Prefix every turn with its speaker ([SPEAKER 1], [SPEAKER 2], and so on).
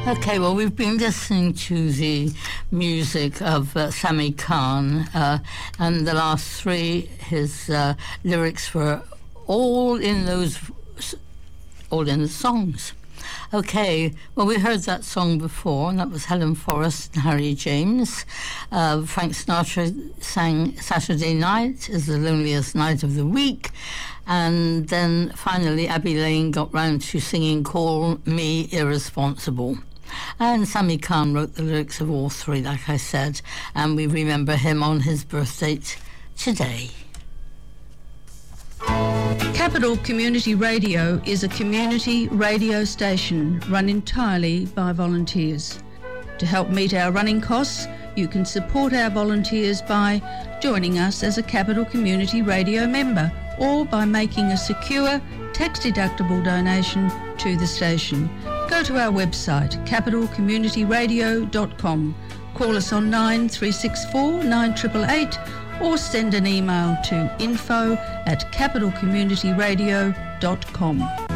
[SPEAKER 1] Okay, well, we've been listening to the music of Sami Khan, and the last three, his lyrics were all in the songs. Okay, well, we heard that song before, and that was Helen Forrest and Harry James. Frank Sinatra sang Saturday Night is the loneliest night of the week. And then finally, Abbey Lane got round to singing Call Me Irresponsible. And Sami Khan wrote the lyrics of all three, like I said, and we remember him on his birthday today.
[SPEAKER 2] Capital Community Radio is a community radio station run entirely by volunteers. To help meet our running costs, you can support our volunteers by joining us as a Capital Community Radio member or by making a secure, tax-deductible donation to the station. Go to our website, capitalcommunityradio.com. Call us on 9364 9888 or send an email to info@capitalcommunityradio.com.